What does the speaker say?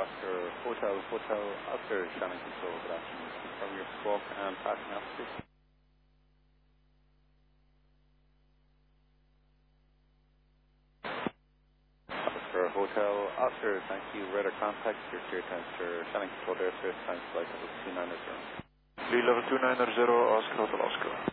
Oscar, Hotel, Oscar, Shannon Control, good afternoon. Confirm your squawk and passing application. Hotel, Oscar, thank you. Radar contact, your clear transfer, Shannon Control, airspace, time flight level 290. Level 290, Oscar, Hotel Oscar.